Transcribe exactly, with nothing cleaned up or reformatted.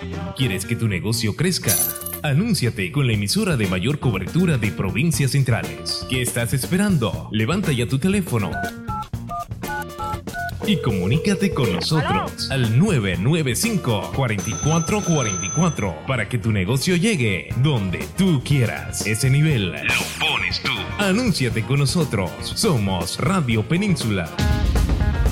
¿Quieres que tu negocio crezca? Anúnciate con la emisora de mayor cobertura de provincias centrales. ¿Qué estás esperando? Levanta ya tu teléfono y comunícate con nosotros al nueve nueve cinco, cuatro cuatro cuatro cuatro para que tu negocio llegue donde tú quieras. Ese nivel lo pones tú. Anúnciate con nosotros. Somos Radio Península.